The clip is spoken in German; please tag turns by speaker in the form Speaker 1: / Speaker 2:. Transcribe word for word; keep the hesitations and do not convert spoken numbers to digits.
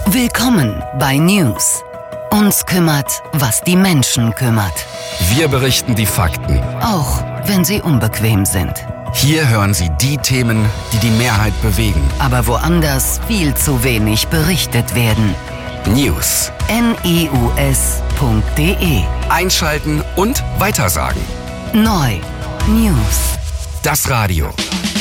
Speaker 1: Willkommen bei News. Uns kümmert, was die Menschen kümmert.
Speaker 2: Wir berichten die Fakten,
Speaker 1: Auch wenn sie unbequem sind.
Speaker 2: hier hören Sie die Themen, die die Mehrheit bewegen.
Speaker 1: Aber woanders viel zu wenig berichtet werden.
Speaker 2: News.
Speaker 1: news punkt de
Speaker 2: Einschalten und weitersagen.
Speaker 1: Neu. News.
Speaker 2: Das Radio.